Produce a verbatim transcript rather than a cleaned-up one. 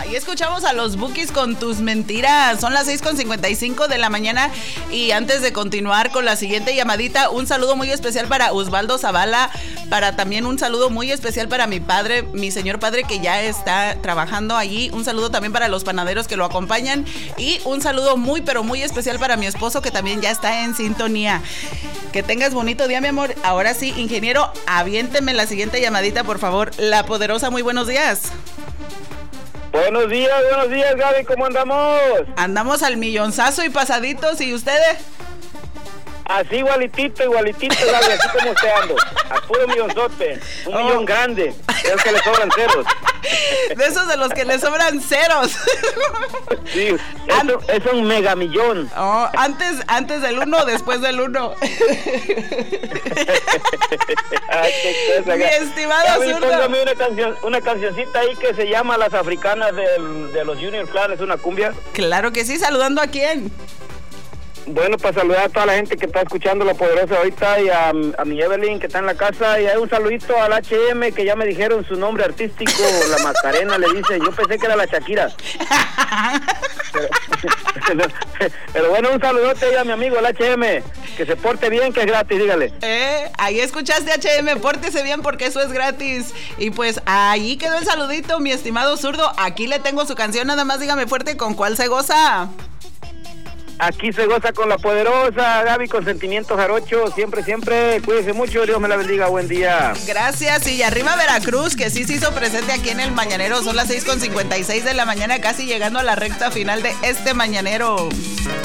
Ahí escuchamos a los Bukis con Tus Mentiras. Son las seis con cincuenta y cinco de la mañana. Y antes de continuar con la siguiente llamadita, un saludo muy especial para Osvaldo Zavala. Para también un saludo muy especial para mi padre, mi señor padre que ya está trabajando allí. Un saludo también para los panaderos que lo acompañan. Y un saludo muy, pero muy especial para mi esposo que también ya está en sintonía. Que tengas bonito día, mi amor. Ahora sí, ingeniero, aviénteme la siguiente llamadita, por favor. La Poderosa, muy buenos días. Buenos días, buenos días, Gaby, ¿cómo andamos? Andamos al millonzazo y pasaditos, ¿y ustedes? Así igualitito, igualitito, Gaby, así como usted ando. A puro millonzote, un oh. millón grande, de los que le sobran ceros. De esos de los que le sobran ceros. Sí, eso es un mega millón. Oh, antes, antes del uno, después del uno. Ay, qué cosa, mi estimado Gaby, Zurdo. póngame una canción, una cancioncita ahí que se llama Las Africanas de, de los Junior Clan, es una cumbia. Claro que sí, saludando a quién. Bueno, para saludar a toda la gente que está escuchando La Poderosa ahorita y a, a mi Evelyn que está en la casa, y hay un saludito al H M que ya me dijeron su nombre artístico, la Macarena le dicen, yo pensé que era la Shakira. Pero, pero, pero bueno, un saludote ahí a mi amigo el H M, que se porte bien, que es gratis, dígale. Eh, ahí escuchaste H M, pórtese bien porque eso es gratis. Y pues ahí quedó el saludito, mi estimado Zurdo, aquí le tengo su canción, nada más dígame fuerte con cuál se goza. Aquí se goza con La Poderosa, Gaby, con sentimientos jarochos, siempre, siempre, cuídese mucho, Dios me la bendiga, buen día. Gracias, y arriba Veracruz, que sí se hizo presente aquí en el Mañanero, son las seis con cincuenta y seis de la mañana, casi llegando a la recta final de este Mañanero.